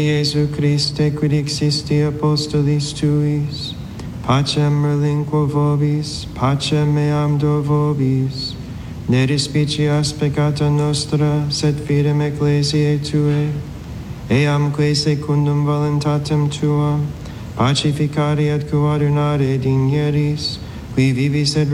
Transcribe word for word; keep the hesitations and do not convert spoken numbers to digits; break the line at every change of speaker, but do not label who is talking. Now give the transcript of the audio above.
Jesu Christe, quid existi apostolis tuis, pacem relinquo vobis, pacem meam do vobis, ne respicias peccata nostra, sed fidem ecclesiae Tuae, eamque secundum voluntatem Tuam, pacificari et coadunare digneris, qui vivis et